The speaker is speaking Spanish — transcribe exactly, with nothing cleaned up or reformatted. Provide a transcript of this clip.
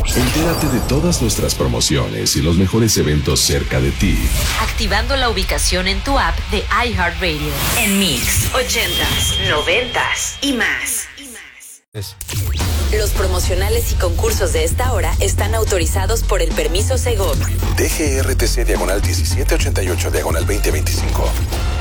Entérate de todas nuestras promociones y los mejores eventos cerca de ti, activando la ubicación en tu app de iHeartRadio. En Mix, ochentas, noventas y más. Los promocionales y concursos de esta hora están autorizados por el permiso Segov. D G R T C diagonal diecisiete ochenta y ocho diagonal veinte veinticinco.